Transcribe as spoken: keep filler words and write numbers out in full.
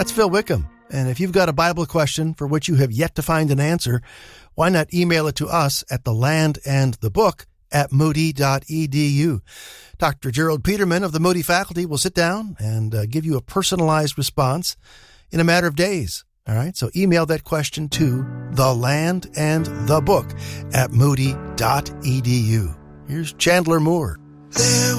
That's Phil Wickham. And if you've got a Bible question for which you have yet to find an answer, why not email it to us at the land and the book at moody dot e d u. Doctor Gerald Peterman of the Moody faculty will sit down and uh, give you a personalized response in a matter of days. All right, so email that question to the land and the book at moody dot e d u. Here's Chandler Moore. There